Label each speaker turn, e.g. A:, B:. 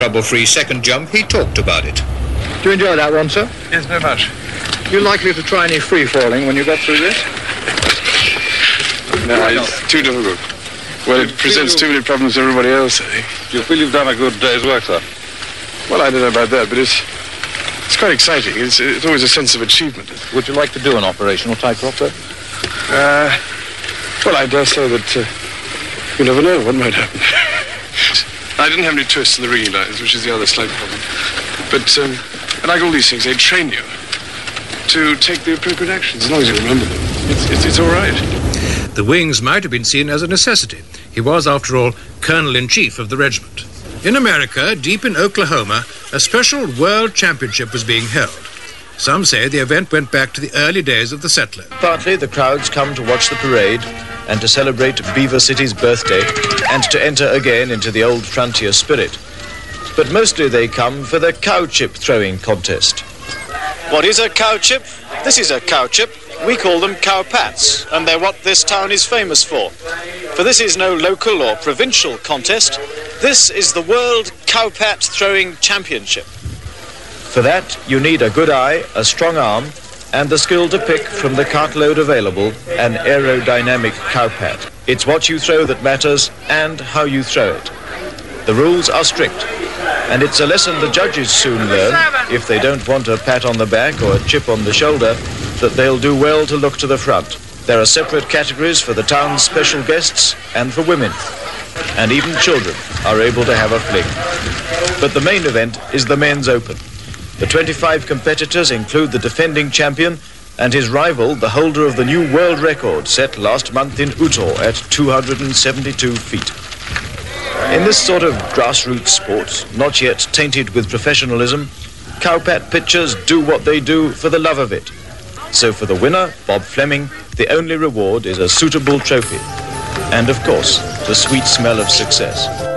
A: trouble-free second jump, he talked about it.
B: Do you enjoy that one, sir?
C: Yes, very much.
B: You likely to try any free-falling when you got through this?
C: No, it's too difficult. Well, it presents too many problems to everybody else, I think.
D: Do you feel you've done a good day's work, sir?
C: Well, I don't know about that, but it's quite exciting. It's always a sense of achievement.
D: Would you like to do an operational tightrope, sir?
C: Well, I dare say that you never know what might happen. I didn't have any twists in the rigging lines, which is the other slight problem. But like all these things, they train you to take the appropriate actions, as long as you remember them. It's all right.
E: The wings might have been seen as a necessity. He was, after all, Colonel-in-Chief of the regiment. In America, deep in Oklahoma, a special world championship was being held. Some say the event went back to the early days of the settler.
F: Partly, the crowds come to watch the parade and to celebrate Beaver City's birthday and to enter again into the old frontier spirit. But mostly they come for the cow chip throwing contest.
G: What is a cow chip? This is a cow chip. We call them cow pats, and they're what this town is famous for. For this is no local or provincial contest. This is the World Cow Pat Throwing Championship.
F: For that, you need a good eye, a strong arm, and the skill to pick from the cartload available an aerodynamic cow pat. It's what you throw that matters and how you throw it. The rules are strict, and it's a lesson the judges soon learn, if they don't want a pat on the back or a chip on the shoulder, that they'll do well to look to the front. There are separate categories for the town's special guests and for women, and even children are able to have a fling. But the main event is the men's open. The 25 competitors include the defending champion and his rival, the holder of the new world record set last month in Utah at 272 feet. In this sort of grassroots sport, not yet tainted with professionalism, cowpat pitchers do what they do for the love of it. So for the winner, Bob Fleming, the only reward is a suitable trophy. And of course, the sweet smell of success.